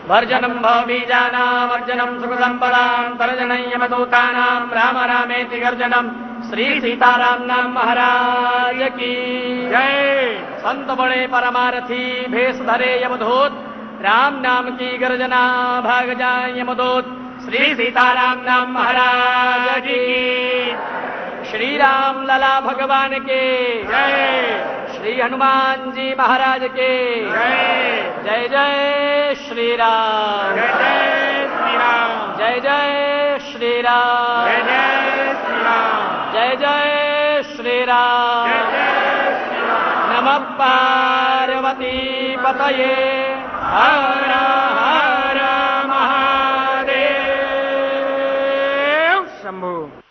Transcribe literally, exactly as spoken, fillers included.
वर्जनं भवबीजानां वर्जनं सुखसंपदां तर्जनं यमदूतानां राम रामेति गर्जनं श्री सीताराम नाम महाराज की जय। संत बड़े परमारथी भेष धरे यमदूत राम नाम की गर्जना भाग जाए यमदूत श्री सीताराम नाम महाराज की। श्री राम लला भगवान के जय। श्री हनुमान जी महाराज के जय। जय जय श्री राम जय जय श्री राम जय जय श्री राम जय जय श्री राम जय जय श्री राम जय जय श्री राम। नमः पार्वती पतये हर हर महादेव शंभु।